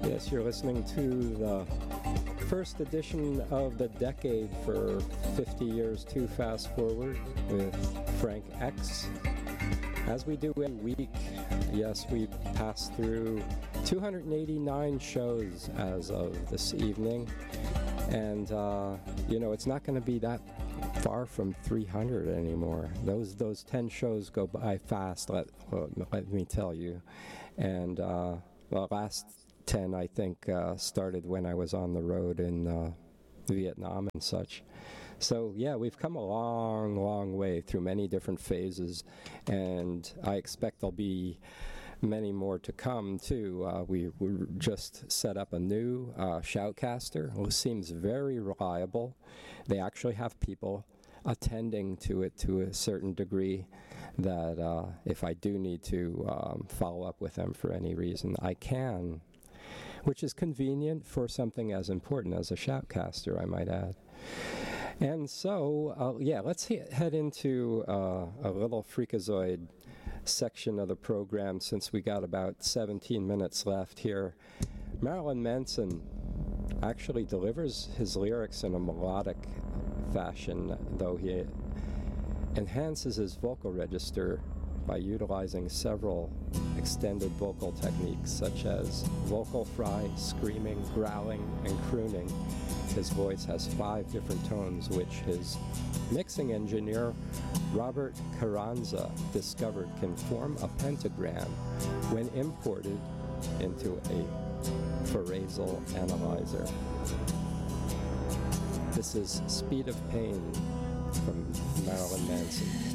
Yes, you're listening to the first edition of the decade for 50 Years Too Fast Forward with Frank X. As we do every week, yes, we passed through 289 shows as of this evening. And, it's not going to be that far from 300 anymore. Those 10 shows go by fast, let me tell you. And the last 10, I think, started when I was on the road in Vietnam and such. So, yeah, we've come a long, long way through many different phases, and I expect there'll be many more to come, too. We just set up a new Shoutcaster. It seems very reliable. They actually have people attending to it to a certain degree that if I do need to follow up with them for any reason, I can, which is convenient for something as important as a Shoutcaster, I might add. And so, let's head into a little freakazoid section of the program since we got about 17 minutes left here. Marilyn Manson actually delivers his lyrics in a melodic fashion, though he enhances his vocal register by utilizing several extended vocal techniques such as vocal fry, screaming, growling, and crooning. His voice has 5 different tones, which his mixing engineer Robert Carranza discovered can form a pentagram when imported into a phrasal analyzer. This is Speed of Pain from Marilyn Manson.